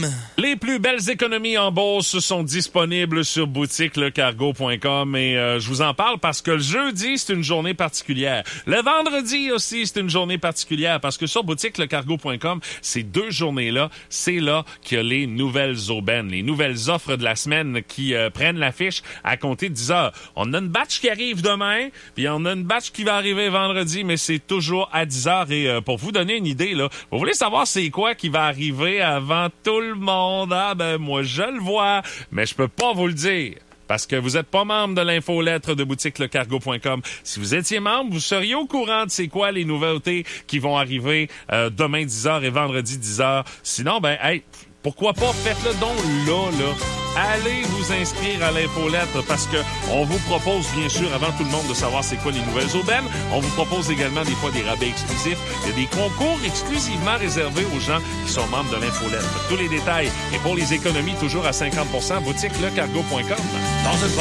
Cargo.com. Les plus belles économies en bourse sont disponibles sur boutiquelecargo.com et je vous en parle parce que le jeudi, c'est une journée particulière. Le vendredi aussi, c'est une journée particulière parce que sur boutiquelecargo.com, ces deux journées-là, c'est là qu'il y a les nouvelles aubaines, les nouvelles offres de la semaine qui prennent l'affiche à compter de 10 heures. On a une batch qui arrive demain, puis on a une batch qui va arriver vendredi, mais c'est toujours à 10 heures. Et pour vous donner une idée, là, vous voulez savoir c'est quoi qui va arriver avant tout le monde? Ah ben moi je le vois, mais je peux pas vous le dire. Parce que vous êtes pas membre de l'infolettre de boutiquelecargo.com. Si vous étiez membre, vous seriez au courant de c'est quoi les nouveautés qui vont arriver demain 10h et vendredi 10h. Sinon, ben, hey, pourquoi pas, faites-le donc là. Allez vous inscrire à l'infolettre parce que on vous propose, bien sûr, avant tout le monde de savoir c'est quoi les nouvelles aubaines. On vous propose également des fois des rabais exclusifs. Il y a des concours exclusivement réservés aux gens qui sont membres de l'infolettre. Tous les détails et pour les économies toujours à 50%, boutiquelecargo.com. Dans une